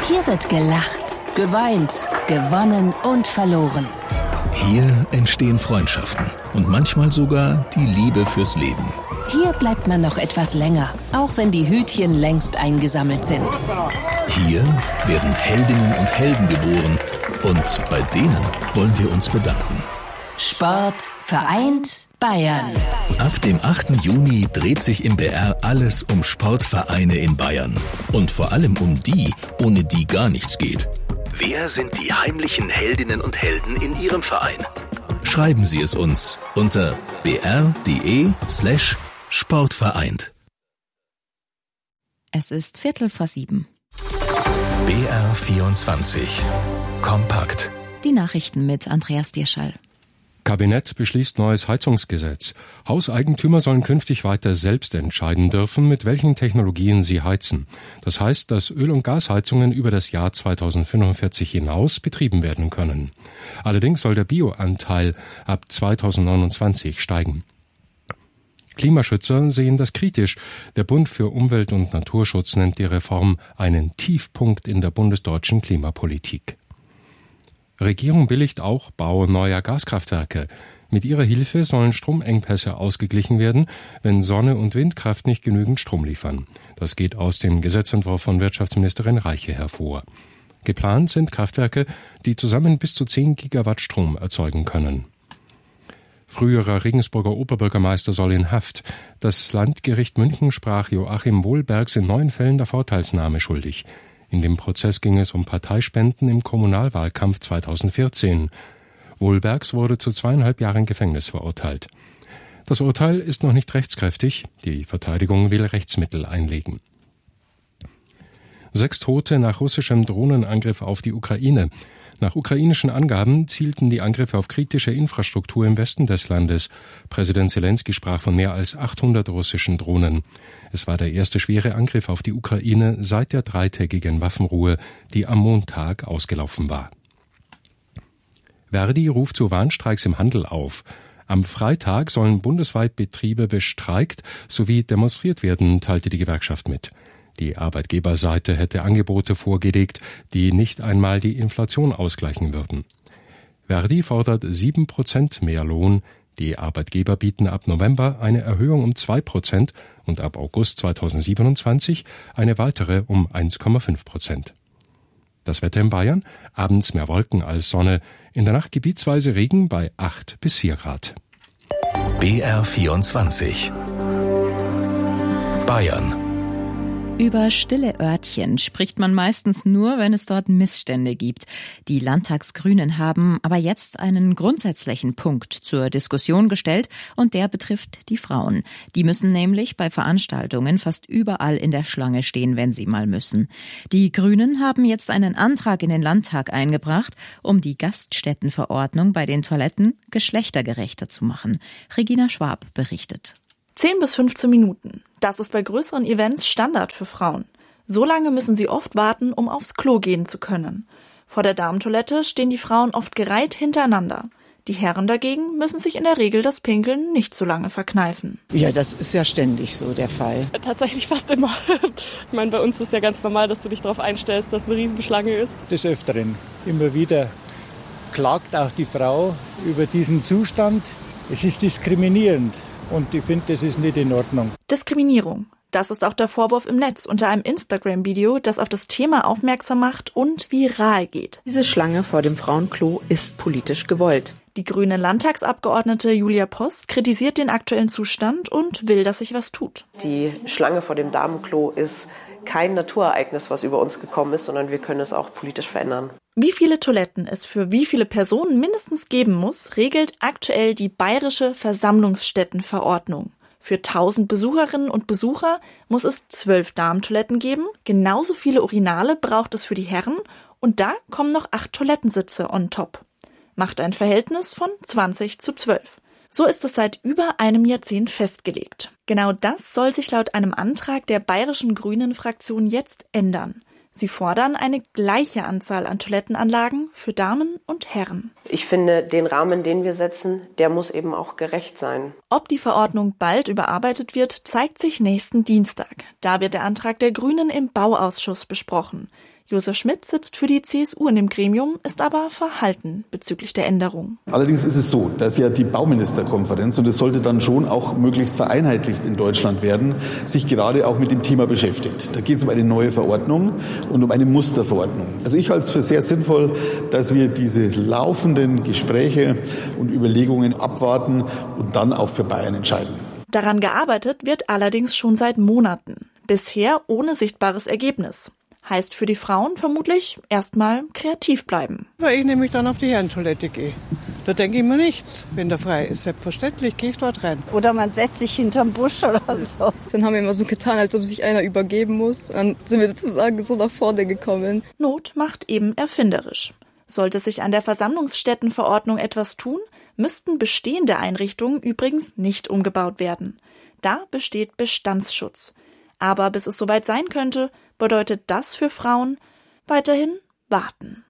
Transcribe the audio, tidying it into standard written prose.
Hier wird gelacht, geweint, gewonnen und verloren. Hier entstehen Freundschaften und manchmal sogar die Liebe fürs Leben. Hier bleibt man noch etwas länger, auch wenn die Hütchen längst eingesammelt sind. Hier werden Heldinnen und Helden geboren und bei denen wollen wir uns bedanken. Sport vereint Bayern. Ab dem 8. Juni dreht sich im BR alles um Sportvereine in Bayern. Und vor allem um die, ohne die gar nichts geht. Wer sind die heimlichen Heldinnen und Helden in Ihrem Verein? Schreiben Sie es uns unter br.de/sportvereint. Es ist 6:45. BR 24. Kompakt. Die Nachrichten mit Andreas Dierschall. Kabinett beschließt neues Heizungsgesetz. Hauseigentümer sollen künftig weiter selbst entscheiden dürfen, mit welchen Technologien sie heizen. Das heißt, dass Öl- und Gasheizungen über das Jahr 2045 hinaus betrieben werden können. Allerdings soll der Bioanteil ab 2029 steigen. Klimaschützer sehen das kritisch. Der Bund für Umwelt und Naturschutz nennt die Reform einen Tiefpunkt in der bundesdeutschen Klimapolitik. Regierung billigt auch Bau neuer Gaskraftwerke. Mit ihrer Hilfe sollen Stromengpässe ausgeglichen werden, wenn Sonne- und Windkraft nicht genügend Strom liefern. Das geht aus dem Gesetzentwurf von Wirtschaftsministerin Reiche hervor. Geplant sind Kraftwerke, die zusammen bis zu 10 Gigawatt Strom erzeugen können. Früherer Regensburger Oberbürgermeister soll in Haft. Das Landgericht München sprach Joachim Wohlbergs in 9 Fällen der Vorteilsnahme schuldig. In dem Prozess ging es um Parteispenden im Kommunalwahlkampf 2014. Wohlbergs wurde zu 2,5 Jahren Gefängnis verurteilt. Das Urteil ist noch nicht rechtskräftig. Die Verteidigung will Rechtsmittel einlegen. 6 Tote nach russischem Drohnenangriff auf die Ukraine. Nach ukrainischen Angaben zielten die Angriffe auf kritische Infrastruktur im Westen des Landes. Präsident Zelensky sprach von mehr als 800 russischen Drohnen. Es war der erste schwere Angriff auf die Ukraine seit der 3-tägigen Waffenruhe, die am Montag ausgelaufen war. Verdi ruft zu Warnstreiks im Handel auf. Am Freitag sollen bundesweit Betriebe bestreikt sowie demonstriert werden, teilte die Gewerkschaft mit. Die Arbeitgeberseite hätte Angebote vorgelegt, die nicht einmal die Inflation ausgleichen würden. Verdi fordert 7% mehr Lohn. Die Arbeitgeber bieten ab November eine Erhöhung um 2% und ab August 2027 eine weitere um 1,5%. Das Wetter in Bayern: abends mehr Wolken als Sonne, in der Nacht gebietsweise Regen bei 8 bis 4 Grad. BR 24. Bayern. Über stille Örtchen spricht man meistens nur, wenn es dort Missstände gibt. Die Landtagsgrünen haben aber jetzt einen grundsätzlichen Punkt zur Diskussion gestellt und der betrifft die Frauen. Die müssen nämlich bei Veranstaltungen fast überall in der Schlange stehen, wenn sie mal müssen. Die Grünen haben jetzt einen Antrag in den Landtag eingebracht, um die Gaststättenverordnung bei den Toiletten geschlechtergerechter zu machen. Regina Schwab berichtet. 10 bis 15 Minuten. Das ist bei größeren Events Standard für Frauen. So lange müssen sie oft warten, um aufs Klo gehen zu können. Vor der Damentoilette stehen die Frauen oft gereiht hintereinander. Die Herren dagegen müssen sich in der Regel das Pinkeln nicht so lange verkneifen. Ja, das ist ja ständig so der Fall. Tatsächlich fast immer. Ich meine, bei uns ist ja ganz normal, dass du dich darauf einstellst, dass eine Riesenschlange ist. Des Öfteren. Immer wieder klagt auch die Frau über diesen Zustand. Es ist diskriminierend. Und ich finde, das ist nicht in Ordnung. Diskriminierung. Das ist auch der Vorwurf im Netz unter einem Instagram-Video, das auf das Thema aufmerksam macht und viral geht. Diese Schlange vor dem Frauenklo ist politisch gewollt. Die grüne Landtagsabgeordnete Julia Post kritisiert den aktuellen Zustand und will, dass sich was tut. Die Schlange vor dem Damenklo ist kein Naturereignis, was über uns gekommen ist, sondern wir können es auch politisch verändern. Wie viele Toiletten es für wie viele Personen mindestens geben muss, regelt aktuell die Bayerische Versammlungsstättenverordnung. Für 1000 Besucherinnen und Besucher muss es 12 Damentoiletten geben, genauso viele Urinale braucht es für die Herren und da kommen noch 8 Toilettensitze on top. Macht ein Verhältnis von 20:12. So ist es seit über einem Jahrzehnt festgelegt. Genau das soll sich laut einem Antrag der bayerischen Grünen-Fraktion jetzt ändern. Sie fordern eine gleiche Anzahl an Toilettenanlagen für Damen und Herren. Ich finde, den Rahmen, den wir setzen, der muss eben auch gerecht sein. Ob die Verordnung bald überarbeitet wird, zeigt sich nächsten Dienstag. Da wird der Antrag der Grünen im Bauausschuss besprochen. Josef Schmidt sitzt für die CSU in dem Gremium, ist aber verhalten bezüglich der Änderung. Allerdings ist es so, dass ja die Bauministerkonferenz, und es sollte dann schon auch möglichst vereinheitlicht in Deutschland werden, sich gerade auch mit dem Thema beschäftigt. Da geht es um eine neue Verordnung und um eine Musterverordnung. Also ich halte es für sehr sinnvoll, dass wir diese laufenden Gespräche und Überlegungen abwarten und dann auch für Bayern entscheiden. Daran gearbeitet wird allerdings schon seit Monaten. Bisher ohne sichtbares Ergebnis. Heißt für die Frauen vermutlich erstmal kreativ bleiben. Weil ich nämlich dann auf die Herrentoilette gehe. Da denke ich mir nichts, wenn der frei ist. Selbstverständlich gehe ich dort rein. Oder man setzt sich hinterm Busch oder so. Dann haben wir immer so getan, als ob sich einer übergeben muss. Dann sind wir sozusagen so nach vorne gekommen. Not macht eben erfinderisch. Sollte sich an der Versammlungsstättenverordnung etwas tun, müssten bestehende Einrichtungen übrigens nicht umgebaut werden. Da besteht Bestandsschutz. Aber bis es soweit sein könnte, bedeutet das für Frauen weiterhin warten.